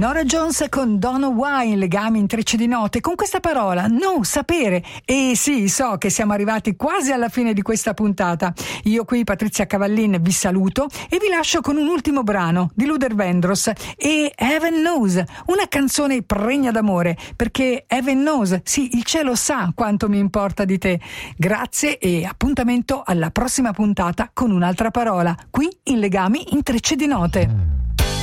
Norah Jones con Don't Know Why in Legami intrecci di note, con questa parola, no, sapere. E sì, so che siamo arrivati quasi alla fine di questa puntata. Io qui, Patrizia Cavallin, vi saluto e vi lascio con un ultimo brano di Luther Vandross e Heaven Knows, una canzone pregna d'amore, perché Heaven Knows, sì, il cielo sa quanto mi importa di te. Grazie e appuntamento alla prossima puntata con un'altra parola, qui in Legami intrecci di note.